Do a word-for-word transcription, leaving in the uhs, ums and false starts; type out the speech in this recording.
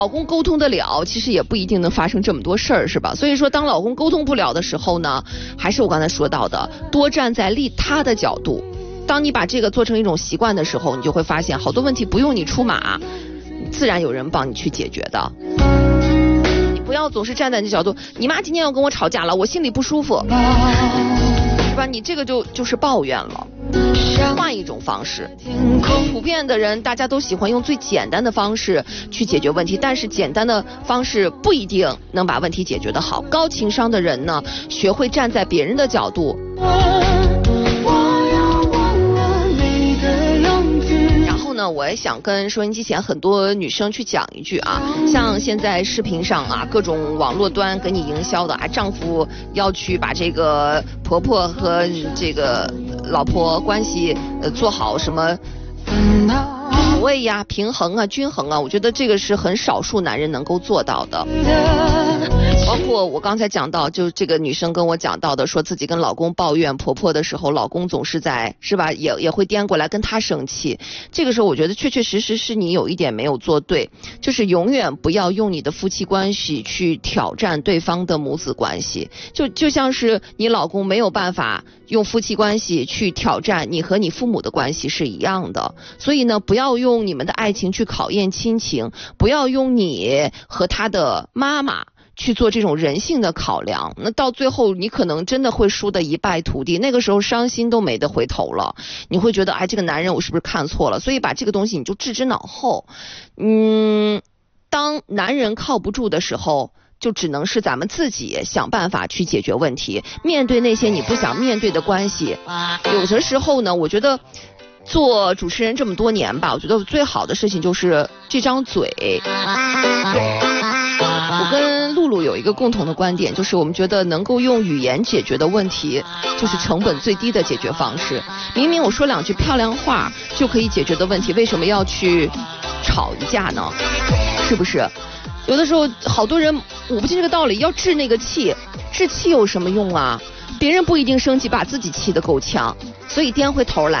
老公沟通得了，其实也不一定能发生这么多事儿，是吧？所以说，当老公沟通不了的时候呢，还是我刚才说到的，多站在利他的角度。当你把这个做成一种习惯的时候，你就会发现好多问题不用你出马，自然有人帮你去解决的。你不要总是站在你角度，你妈今天要跟我吵架了，我心里不舒服，是吧？你这个就就是抱怨了。换一种方式，普遍的人大家都喜欢用最简单的方式去解决问题，但是简单的方式不一定能把问题解决得好。高情商的人呢，学会站在别人的角度。然后呢，我也想跟收音机前很多女生去讲一句啊，像现在视频上啊，各种网络端给你营销的啊，丈夫要去把这个婆婆和这个老婆关系呃做好什么补位呀、平衡啊、均衡啊，我觉得这个是很少数男人能够做到的。包括我刚才讲到，就这个女生跟我讲到的，说自己跟老公抱怨婆婆的时候，老公总是在是吧，也也会颠过来跟她生气。这个时候我觉得确确实实是你有一点没有做对，就是永远不要用你的夫妻关系去挑战对方的母子关系，就就像是你老公没有办法用夫妻关系去挑战你和你父母的关系是一样的。所以呢，不要用你们的爱情去考验亲情，不要用你和他的妈妈去做这种人性的考量，那到最后你可能真的会输得一败涂地，那个时候伤心都没得回头了，你会觉得哎，这个男人我是不是看错了？所以把这个东西你就置之脑后。嗯，当男人靠不住的时候，就只能是咱们自己想办法去解决问题，面对那些你不想面对的关系。有的时候呢，我觉得做主持人这么多年吧，我觉得最好的事情就是这张嘴。我跟露露有一个共同的观点，就是我们觉得能够用语言解决的问题，就是成本最低的解决方式。明明我说两句漂亮话就可以解决的问题，为什么要去吵一架呢？是不是？有的时候好多人我不信这个道理，要治那个气，治气有什么用啊？别人不一定生气，把自己气得够呛，所以颠回头来